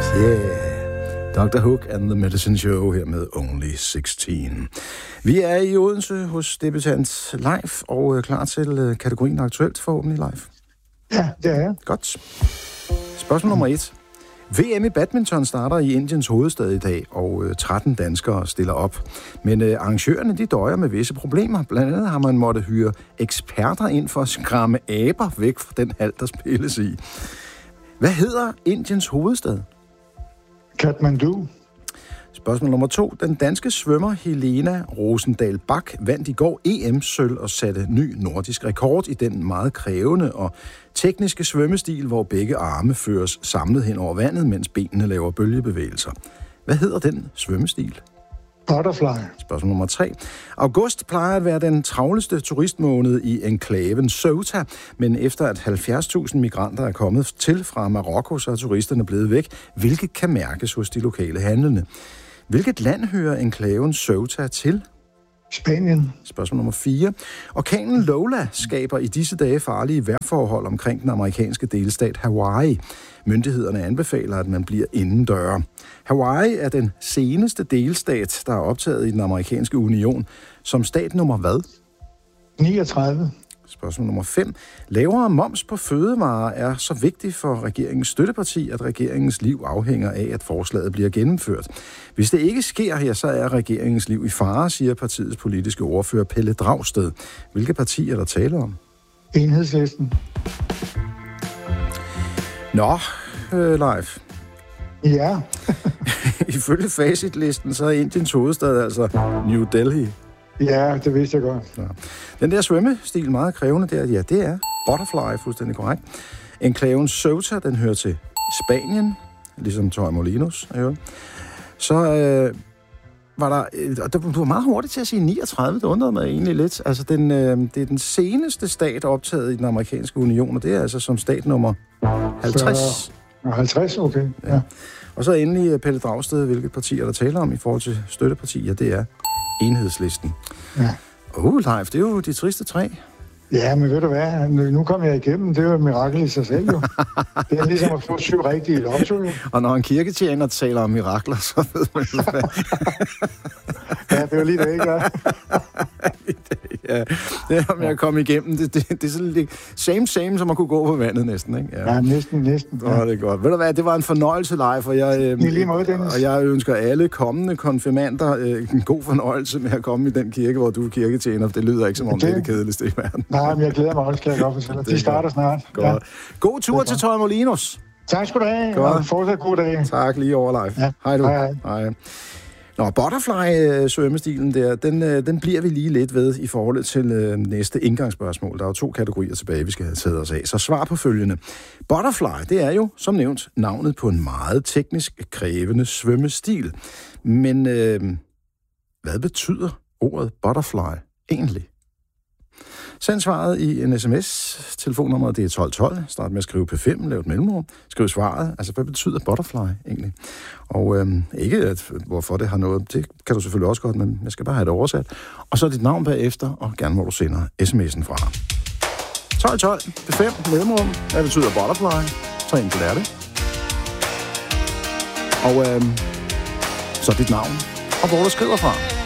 Dr. Hook and the Medicine Show her med Only 16. Vi er i Odense hos debutant Leif og klar til kategorien aktuelt forhåbentlig, Leif. Ja, det er jeg. Godt. Spørgsmål nummer 1. VM i badminton starter i Indiens hovedstad i dag, og 13 danskere stiller op. Men arrangørerne, de døjer med visse problemer. Blandt andet har man måttet hyre eksperter ind for at skræmme aber væk fra den hal, der spilles i. Hvad hedder Indiens hovedstad? Kathmandu. Spørgsmål nummer 2. Den danske svømmer Helena Rosendahl Bach vandt i går EM-sølv og satte ny nordisk rekord i den meget krævende og tekniske svømmestil, hvor begge arme føres samlet hen over vandet, mens benene laver bølgebevægelser. Hvad hedder den svømmestil? Butterfly. Spørgsmål nummer 3. August plejer at være den travleste turistmåned i enklaven Ceuta, men efter at 70.000 migranter er kommet til fra Marokko, så er turisterne blevet væk, hvilket kan mærkes hos de lokale handlende. Hvilket land hører enklaven Ceuta til? Spanien. Spørgsmål nummer 4. Orkanen Lola skaber i disse dage farlige vejrforhold omkring den amerikanske delstat Hawaii. Myndighederne anbefaler, at man bliver indendøre. Hawaii er den seneste delstat, der er optaget i den amerikanske union. Som stat nummer hvad? 39. Spørgsmål nummer 5. Lavere moms på fødevarer er så vigtigt for regeringens støtteparti, at regeringens liv afhænger af, at forslaget bliver gennemført. Hvis det ikke sker her, så er regeringens liv i fare, siger partiets politiske ordfører Pelle Dragsted. Hvilke partier er der tale om? Enhedslisten. Nå, Leif. Ja. Ifølge facitlisten, så er Indiens hovedstad altså New Delhi. Ja, det vidste jeg godt. Ja. Den der svømmestil, meget krævende der, ja, det er Butterfly, fuldstændig korrekt. Enklaven Ceuta, den hører til Spanien, ligesom Torremolinos. Så var der... Du var meget hurtigt til at sige 39, det undrede mig egentlig lidt. Altså, det er den seneste stat optaget i den amerikanske union, og det er altså som stat nummer 50. 50, okay. Ja. Og så endelig Pelle Dragsted, hvilket parti er der taler om i forhold til støttepartier, det er Enhedslisten. Ja. Leif, det er jo de triste 3. Ja, men ved du hvad? Nu kom jeg igennem. Det er jo et mirakel i sig selv, jo. Det er ligesom at få 7 rigtige i lotto, jo. Og når en kirketjener taler om mirakler, så ved man jo, hvad. Ja, det var lige det, ikke? Ja, det er om jeg kom igennem. Det er sådan lidt same, som at kunne gå på vandet næsten, ikke? Ja, næsten. Ja. Det er godt. Ved du hvad, det var en fornøjelse, Leif, og jeg ønsker alle kommende konfirmander en god fornøjelse med at komme i den kirke, hvor du er kirketjener. Det lyder ikke som om det er det kedeligste i verden. Nej, men jeg glæder mig også, kan jeg godt fortælle. De starter snart. Godt. Ja. God tur til Torremolinos. Tak skal du have, og fortsat god dag. Tak, lige over, Leif. Ja. Hej du. Hej. Nå, Butterfly-svømmestilen der, den bliver vi lige lidt ved i forhold til næste indgangsspørgsmål. Der er jo 2 kategorier tilbage, vi skal have taget os af. Så svar på følgende. Butterfly, det er jo, som nævnt, navnet på en meget teknisk krævende svømmestil. Men hvad betyder ordet butterfly egentlig? Send svaret i en sms. Telefonnummeret det er 1212. Start med at skrive P5, lav et mellemrum. Skriv svaret. Altså, hvad betyder butterfly egentlig? Og ikke, at, hvorfor det har noget. Det kan du selvfølgelig også godt, men jeg skal bare have det oversat. Og så dit navn bagefter, og gerne hvor du sender sms'en fra. 1212, P5, mellemrum. Hvad betyder butterfly? Så enkelt er det. Og så dit navn, og hvor du skriver fra.